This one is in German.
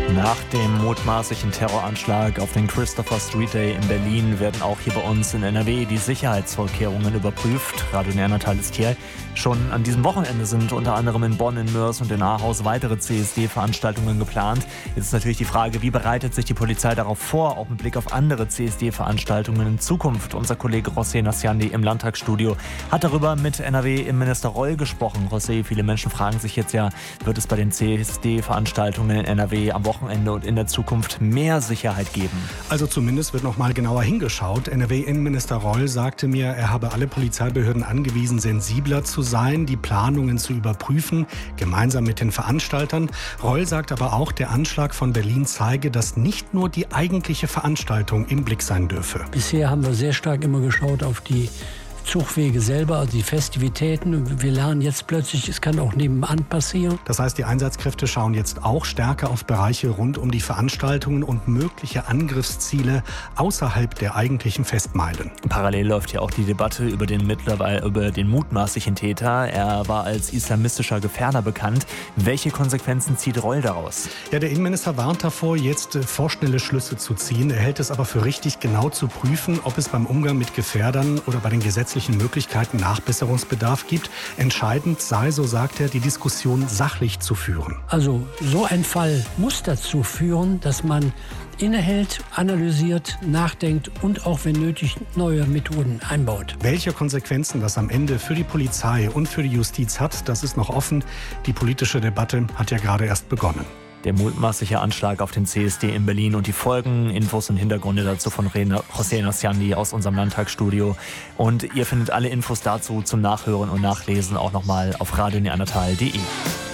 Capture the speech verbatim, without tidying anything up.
Nach dem mutmaßlichen Terroranschlag auf den Christopher Street Day in Berlin werden auch hier bei uns in N R W die Sicherheitsvorkehrungen überprüft. Radio Neandertal ist hier. Schon an diesem Wochenende sind unter anderem in Bonn, in Mörs und in Ahaus weitere C S D-Veranstaltungen geplant. Jetzt ist natürlich die Frage, wie bereitet sich die Polizei darauf vor, auch mit Blick auf andere C S D-Veranstaltungen in Zukunft. Unser Kollege José Nasciandi im Landtagsstudio hat darüber mit N R W-Innenminister Reul gesprochen. José, viele Menschen fragen sich jetzt ja, wird es bei den C S D-Veranstaltungen in N R W am Wochenende und in der Zukunft mehr Sicherheit geben? Also zumindest wird noch mal genauer hingeschaut. N R W-Innenminister Reul sagte mir, er habe alle Polizeibehörden angewiesen, sensibler zu sein, die Planungen zu überprüfen, gemeinsam mit den Veranstaltern. Reul sagt aber auch, der Anschlag von Berlin zeige, dass nicht nur die eigentliche Veranstaltung im Blick sein dürfe. Bisher haben wir sehr stark immer geschaut auf die Zugwege selber, also die Festivitäten. Wir lernen jetzt plötzlich, es kann auch nebenan passieren. Das heißt, die Einsatzkräfte schauen jetzt auch stärker auf Bereiche rund um die Veranstaltungen und mögliche Angriffsziele außerhalb der eigentlichen Festmeilen. Parallel läuft ja auch die Debatte über den mittlerweile über den mutmaßlichen Täter. Er war als islamistischer Gefährder bekannt. Welche Konsequenzen zieht Reul daraus? Ja, der Innenminister warnt davor, jetzt vorschnelle Schlüsse zu ziehen. Er hält es aber für richtig, genau zu prüfen, ob es beim Umgang mit Gefährdern oder bei den gesetzlichen Möglichkeiten Nachbesserungsbedarf gibt. Entscheidend sei, so sagt er, die Diskussion sachlich zu führen. Also so ein Fall muss dazu führen, dass man innehält, analysiert, nachdenkt und auch, wenn nötig, neue Methoden einbaut. Welche Konsequenzen das am Ende für die Polizei und für die Justiz hat, das ist noch offen. Die politische Debatte hat ja gerade erst begonnen. Der mutmaßliche Anschlag auf den C S D in Berlin und die Folgen, Infos und Hintergründe dazu von José Nasciandi aus unserem Landtagsstudio. Und ihr findet alle Infos dazu zum Nachhören und Nachlesen auch nochmal auf radio neandertal punkt de.